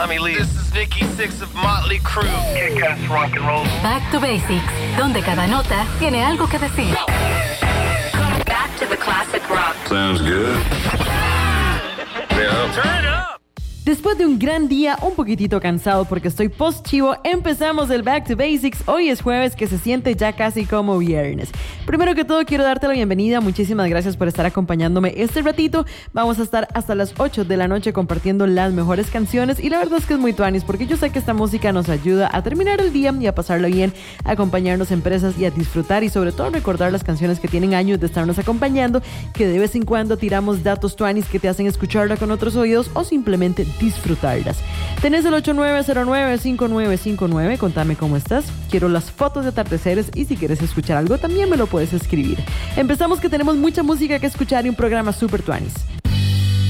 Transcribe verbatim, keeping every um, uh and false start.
Tommy Lee. This is Nikki Sixx of Motley Crue. Kick-ass rock and roll. Back to Basics, donde cada nota tiene algo que decir. Back to the classic rock. Sounds good. Yeah. Turn it up. Después de un gran día, un poquitito cansado porque estoy post-chivo, empezamos el Back to Basics. Hoy es jueves, que se siente ya casi como viernes. Primero que todo, quiero darte la bienvenida. Muchísimas gracias por estar acompañándome este ratito. Vamos a estar hasta las ocho de la noche compartiendo las mejores canciones. Y la verdad es que es muy tuanis, porque yo sé que esta música nos ayuda a terminar el día y a pasarlo bien, a acompañarnos en presas y a disfrutar, y sobre todo recordar las canciones que tienen años de estarnos acompañando, que de vez en cuando tiramos datos tuanis que te hacen escucharla con otros oídos o simplemente disfrutarlas. Tenés el ocho nueve cero nueve, cinco nueve cinco nueve. Contame cómo estás. Quiero las fotos de atardeceres, y si quieres escuchar algo también me lo puedes escribir. Empezamos, que tenemos mucha música que escuchar y un programa super tuanis.